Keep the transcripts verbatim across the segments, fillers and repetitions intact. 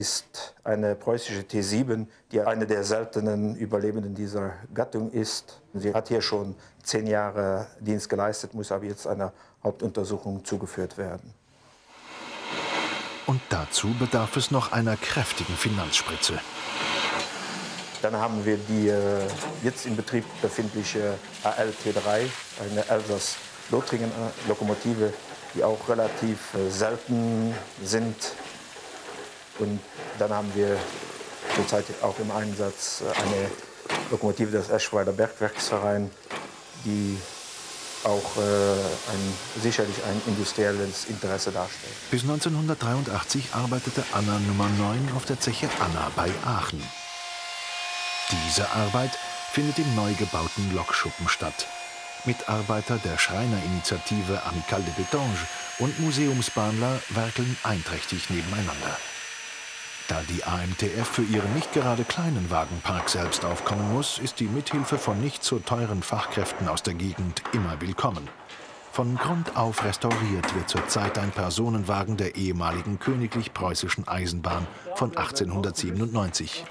Ist eine preußische T sieben, die eine der seltenen Überlebenden dieser Gattung ist. Sie hat hier schon zehn Jahre Dienst geleistet, muss aber jetzt einer Hauptuntersuchung zugeführt werden. Und dazu bedarf es noch einer kräftigen Finanzspritze. Dann haben wir die äh, jetzt in Betrieb befindliche A L T drei, eine Elsass-Lothringen-Lokomotive, die auch relativ äh, selten sind. Und dann haben wir zurzeit auch im Einsatz eine Lokomotive des Eschweiler Bergwerksvereins, die auch äh, ein, sicherlich ein industrielles Interesse darstellt. Bis neunzehnhundertdreiundachtzig arbeitete Anna Nummer neun auf der Zeche Anna bei Aachen. Diese Arbeit findet im neu gebauten Lokschuppen statt. Mitarbeiter der Schreinerinitiative Amicale de Bettange und Museumsbahnler werkeln einträchtig nebeneinander. Da die A M T F für ihren nicht gerade kleinen Wagenpark selbst aufkommen muss, ist die Mithilfe von nicht so teuren Fachkräften aus der Gegend immer willkommen. Von Grund auf restauriert wird zurzeit ein Personenwagen der ehemaligen Königlich-Preußischen Eisenbahn von achtzehnhundertsiebenundneunzig.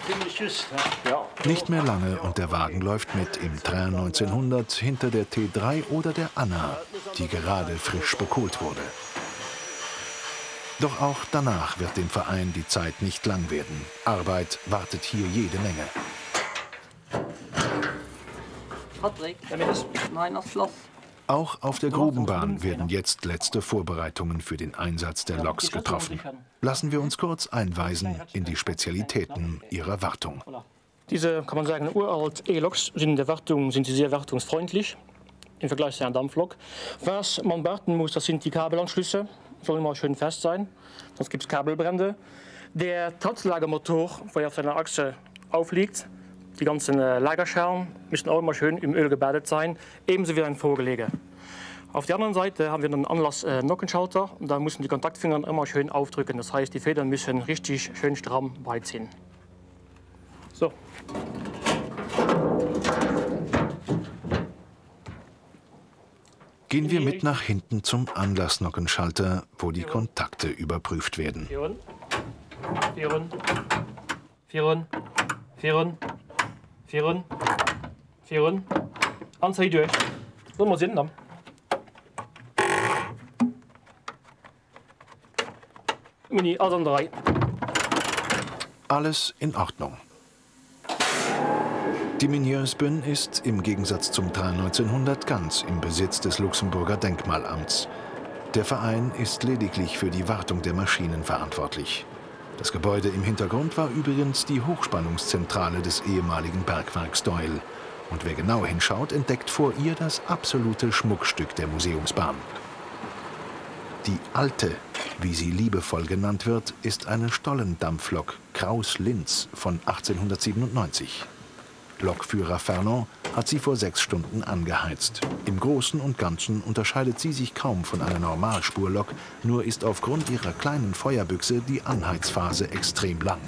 Nicht mehr lange und der Wagen läuft mit im Train neunzehnhundert hinter der T drei oder der Anna, die gerade frisch bekohlt wurde. Doch auch danach wird dem Verein die Zeit nicht lang werden. Arbeit wartet hier jede Menge. Auch auf der Grubenbahn werden jetzt letzte Vorbereitungen für den Einsatz der Loks getroffen. Lassen wir uns kurz einweisen in die Spezialitäten ihrer Wartung. Diese, kann man sagen, uralt E-Loks sind in der Wartung sind sie sehr wartungsfreundlich im Vergleich zu einer Dampflok. Was man beachten muss, das sind die Kabelanschlüsse. Soll immer schön fest sein, sonst gibt es Kabelbrände. Der Tatzlagermotor, wo er auf seiner Achse aufliegt, die ganzen äh, Lagerschalen müssen auch immer schön im Öl gebadet sein, ebenso wie ein Vorgelege. Auf der anderen Seite haben wir einen Anlass-Nockenschalter und da müssen die Kontaktfinger immer schön aufdrücken. Das heißt, die Federn müssen richtig schön stramm beiziehen. So. Gehen wir mit nach hinten zum Anlassnockenschalter, wo die Kontakte überprüft werden. Vieren, vieren, vieren, vieren, vieren, vieren. Anzeige durch. So muss ich dann. Mini, also drei. Alles in Ordnung. Die Mineursbünn ist im Gegensatz zum Train neunzehnhundert ganz im Besitz des Luxemburger Denkmalamts. Der Verein ist lediglich für die Wartung der Maschinen verantwortlich. Das Gebäude im Hintergrund war übrigens die Hochspannungszentrale des ehemaligen Bergwerks Doyle. Und wer genau hinschaut, entdeckt vor ihr das absolute Schmuckstück der Museumsbahn. Die Alte, wie sie liebevoll genannt wird, ist eine Stollendampflok Kraus-Linz von achtzehnhundertsiebenundneunzig. Lokführer Fernand hat sie vor sechs Stunden angeheizt. Im Großen und Ganzen unterscheidet sie sich kaum von einer Normalspurlok, nur ist aufgrund ihrer kleinen Feuerbüchse die Anheizphase extrem lang.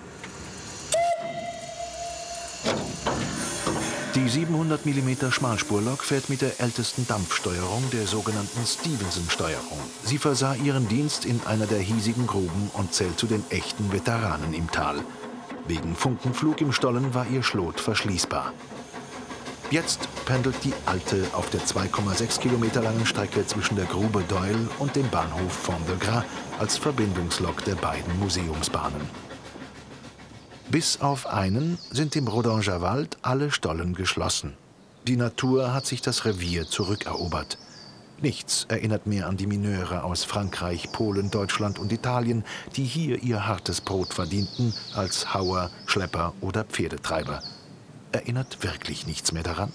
Die siebenhundert Millimeter Schmalspurlok fährt mit der ältesten Dampfsteuerung, der sogenannten Stevenson-Steuerung. Sie versah ihren Dienst in einer der hiesigen Gruben und zählt zu den echten Veteranen im Tal. Wegen Funkenflug im Stollen war ihr Schlot verschließbar. Jetzt pendelt die Alte auf der zwei Komma sechs Kilometer langen Strecke zwischen der Grube Doyle und dem Bahnhof Fond de Gras als Verbindungslok der beiden Museumsbahnen. Bis auf einen sind im Rodanger Wald alle Stollen geschlossen. Die Natur hat sich das Revier zurückerobert. Nichts erinnert mehr an die Mineure aus Frankreich, Polen, Deutschland und Italien, die hier ihr hartes Brot verdienten, als Hauer, Schlepper oder Pferdetreiber. Erinnert wirklich nichts mehr daran?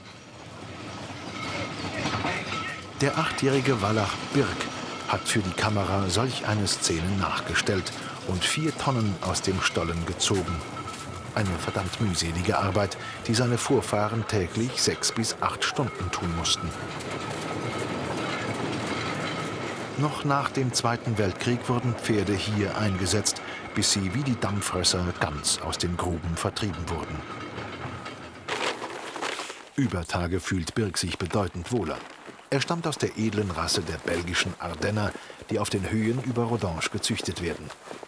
Der achtjährige Wallach Birk hat für die Kamera solch eine Szene nachgestellt und vier Tonnen aus dem Stollen gezogen. Eine verdammt mühselige Arbeit, die seine Vorfahren täglich sechs bis acht Stunden tun mussten. Noch nach dem Zweiten Weltkrieg wurden Pferde hier eingesetzt, bis sie wie die Dampfrösser ganz aus den Gruben vertrieben wurden. Über Tage fühlt Birk sich bedeutend wohler. Er stammt aus der edlen Rasse der belgischen Ardenner, die auf den Höhen über Rodange gezüchtet werden.